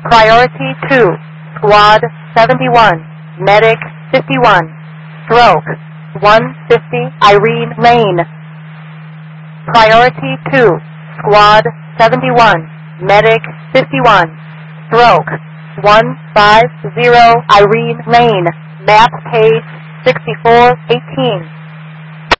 Priority 2, Squad 71, Medic 51, Stroke 150 Irene Lane. Priority 2, Squad 71, Medic 51, Stroke 150 Irene Lane. Map page 6418.